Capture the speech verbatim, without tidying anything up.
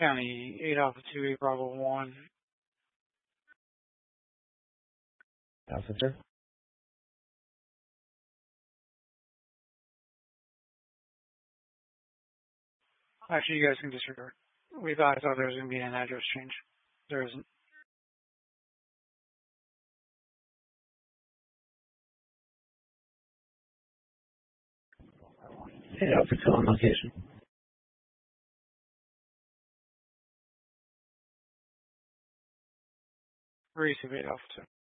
County eight Alpha two, eight Bravo one. Officer? Actually, you guys can disregard. We thought, I thought there was going to be an address change. There isn't. eight Alpha two on location. Receive eight Alpha two.